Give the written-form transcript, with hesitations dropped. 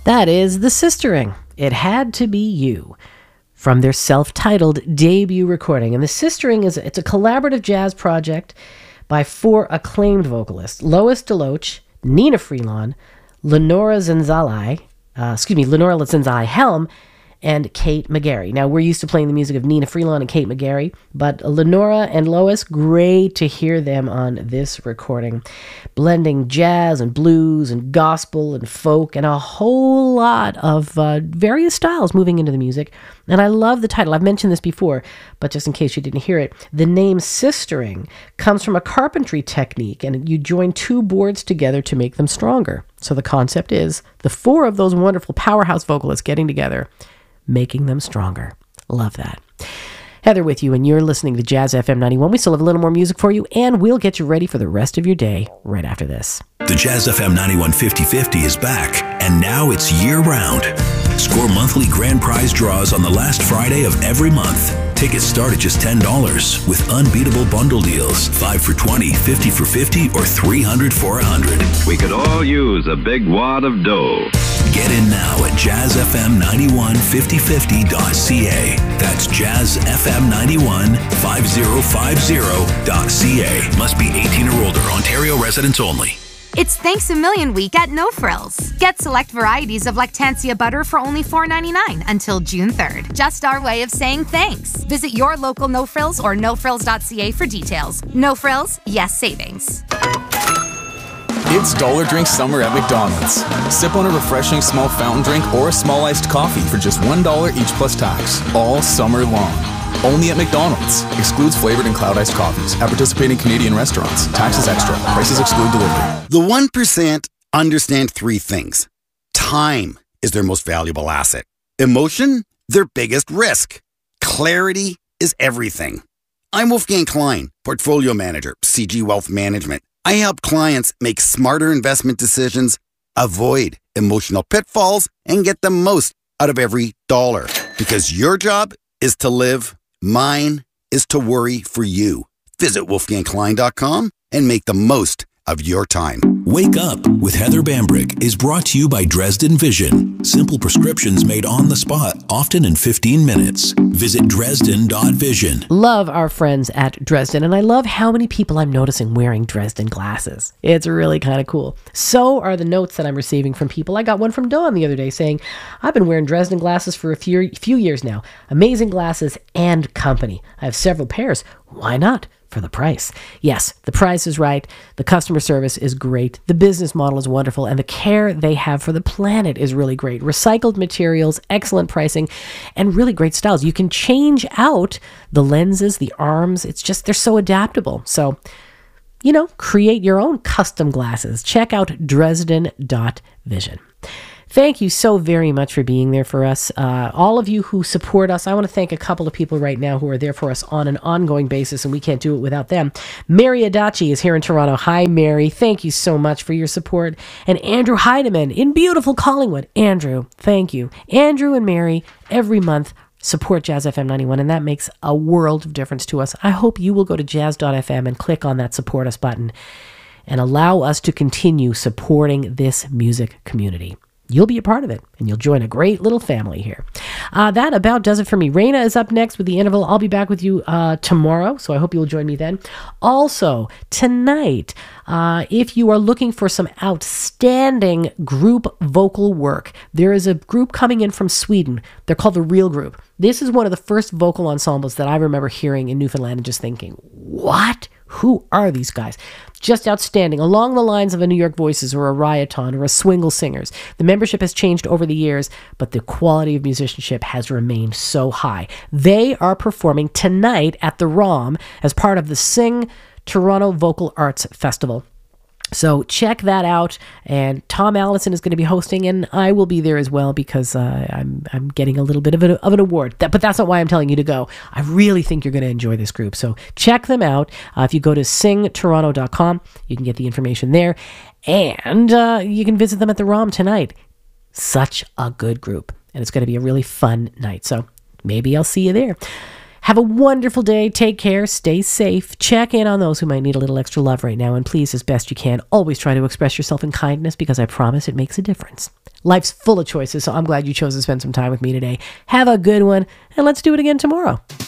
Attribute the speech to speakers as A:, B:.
A: That is The Sistering. It Had to Be You, from their self-titled debut recording. And The Sistering it's a collaborative jazz project by four acclaimed vocalists: Lois DeLoach, Nina Freelon, Lenora Zenzali Helm, and Kate McGarry. Now, we're used to playing the music of Nina Freelon and Kate McGarry, but Lenora and Lois, great to hear them on this recording, blending jazz and blues and gospel and folk and a whole lot of various styles moving into the music. And I love the title. I've mentioned this before, but just in case you didn't hear it, the name sistering comes from a carpentry technique, and you join two boards together to make them stronger. So the concept is the four of those wonderful powerhouse vocalists getting together, making them stronger. Love that. Heather with you, and you're listening to Jazz FM 91. We still have a little more music for you, and we'll get you ready for the rest of your day right after this.
B: The Jazz FM 91 50/50 is back, and now it's year-round. Score monthly grand prize draws on the last Friday of every month. Tickets start at just $10 with unbeatable bundle deals. 5 for $20, 50 for $50, or 300 for $100.
C: We could all use a big wad of dough.
B: Get in now at jazzfm915050.ca. That's jazzfm915050.ca. Must be 18 or older. Ontario residents only.
D: It's Thanks a Million Week at No Frills. Get select varieties of Lactantia butter for only $4.99 until June 3rd. Just our way of saying thanks. Visit your local No Frills or nofrills.ca for details. No Frills, yes savings.
E: It's Dollar Drink Summer at McDonald's. Sip on a refreshing small fountain drink or a small iced coffee for just $1 each plus tax, all summer long. Only at McDonald's. Excludes flavored and cloud iced coffees at participating Canadian restaurants. Taxes extra. Prices exclude delivery.
F: The 1% understand three things. Time is their most valuable asset. Emotion, their biggest risk. Clarity is everything. I'm Wolfgang Klein, Portfolio Manager, CG Wealth Management. I help clients make smarter investment decisions, avoid emotional pitfalls, and get the most out of every dollar. Because your job is to live, mine is to worry for you. Visit wolfgangklein.com and make the most of your time.
B: Wake Up with Heather Bambrick is brought to you by Dresden Vision. Simple prescriptions made on the spot, often in 15 minutes. Visit Dresden.vision.
A: Love our friends at Dresden, and I love how many people I'm noticing wearing Dresden glasses. It's really kind of cool. So are the notes that I'm receiving from people. I got one from Dawn the other day saying, I've been wearing Dresden glasses for a few years now. Amazing glasses and company. I have several pairs. Why not? For the price. Yes, the price is right. The customer service is great. The business model is wonderful. And the care they have for the planet is really great. Recycled materials, excellent pricing, and really great styles. You can change out the lenses, the arms. It's just, they're so adaptable. So, create your own custom glasses. Check out Dresden.vision. Thank you so very much for being there for us. All of you who support us, I want to thank a couple of people right now who are there for us on an ongoing basis, and we can't do it without them. Mary Adachi is here in Toronto. Hi, Mary. Thank you so much for your support. And Andrew Heidemann in beautiful Collingwood. Andrew, thank you. Andrew and Mary, every month, support Jazz FM 91, and that makes a world of difference to us. I hope you will go to jazz.fm and click on that support us button and allow us to continue supporting this music community. You'll be a part of it, and you'll join a great little family here. That about does it for me. Raina is up next with The Interval. I'll be back with you tomorrow, so I hope you'll join me then. Also, tonight, if you are looking for some outstanding group vocal work, there is a group coming in from Sweden. They're called The Real Group. This is one of the first vocal ensembles that I remember hearing in Newfoundland and just thinking, what? Who are these guys? Just outstanding, along the lines of a New York Voices or a Rioton or a Swingle Singers. The membership has changed over the years, but the quality of musicianship has remained so high. They are performing tonight at the ROM as part of the Sing Toronto Vocal Arts Festival. So check that out, and Tom Allison is going to be hosting, and I will be there as well because I'm getting a little bit of an award. But that's not why I'm telling you to go. I really think you're going to enjoy this group. So check them out. If you go to singtoronto.com, you can get the information there, and you can visit them at the ROM tonight. Such a good group, and it's going to be a really fun night. So maybe I'll see you there. Have a wonderful day. Take care. Stay safe. Check in on those who might need a little extra love right now. And please, as best you can, always try to express yourself in kindness, because I promise it makes a difference. Life's full of choices, so I'm glad you chose to spend some time with me today. Have a good one, and let's do it again tomorrow.